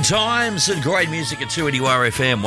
times and great music at 2NURFM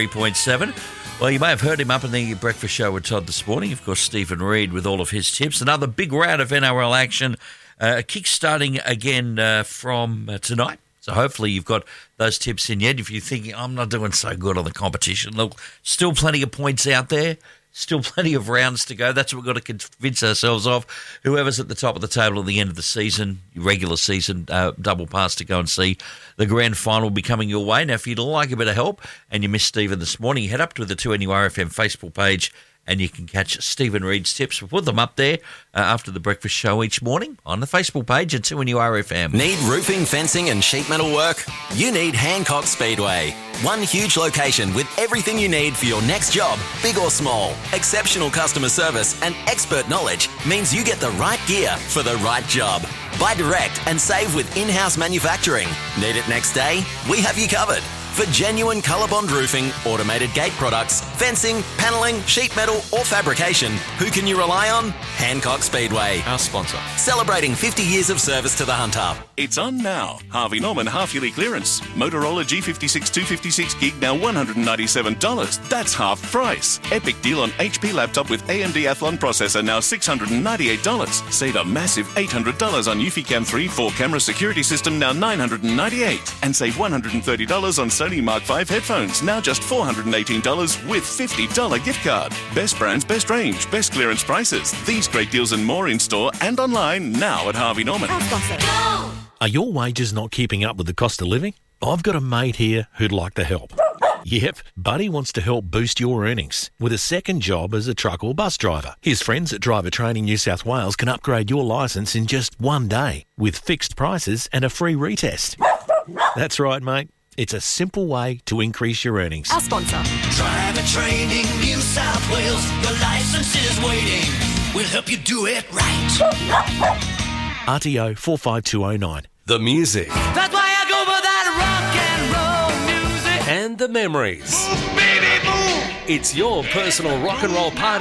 103.7. Well, you may have heard him up in the breakfast show with Todd this morning. Of course, Stephen Reid with all of his tips. Another big round of NRL action kick-starting again from tonight. So hopefully you've got those tips in yet. If you're thinking, I'm not doing so good on the competition, look, still plenty of points out there. Still plenty of rounds to go. That's what we've got to convince ourselves of. Whoever's at the top of the table at the end of the season, regular season, double pass to go and see the grand final be coming your way. Now, if you'd like a bit of help and you missed Stephen this morning, head up to the 2NURFM Facebook page and you can catch Stephen Reid's tips. We'll put them up there after the breakfast show each morning on the Facebook page at 2NURFM. Need roofing, fencing and sheet metal work? You need Hancock Speedway. One huge location with everything you need for your next job, big or small. Exceptional customer service and expert knowledge means you get the right gear for the right job. Buy direct and save with in-house manufacturing. Need it next day? We have you covered. For genuine ColourBond roofing, automated gate products, fencing, panelling, sheet metal or fabrication, who can you rely on? Hancock Speedway. Our sponsor. Celebrating 50 years of service to the Hunter. It's on now. Harvey Norman half-yearly clearance. Motorola G56 256 gig now $197. That's half price. Epic deal on HP laptop with AMD Athlon processor now $698. Save a massive $800 on Eufy-Cam 3 4-camera security system now $998. And save $130 on Sony Mark V headphones now just $418 with $50 gift card. Best brands, best range, best clearance prices. These great deals and more in store and online now at Harvey Norman. Are your wages not keeping up with the cost of living? I've got a mate here who'd like to help. Yep, Buddy wants to help boost your earnings with a second job as a truck or bus driver. His friends at Driver Training New South Wales can upgrade your licence in just one day with fixed prices and a free retest. That's right, mate. It's a simple way to increase your earnings. Our sponsor. Driver Training New South Wales. Your license is waiting. We'll help you do it right. RTO 45209. The music. That's why I go for that rock and roll music. And the memories. Baby, move. It's your personal rock and roll party